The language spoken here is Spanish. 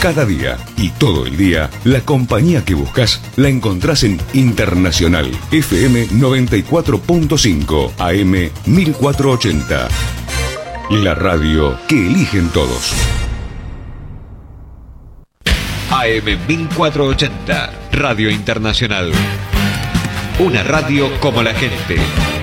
Cada día y todo el día, la compañía que buscas la encontrás en Internacional FM 94.5 AM 1480. La radio que eligen todos. AM 1480, Radio Internacional. Una radio como la gente.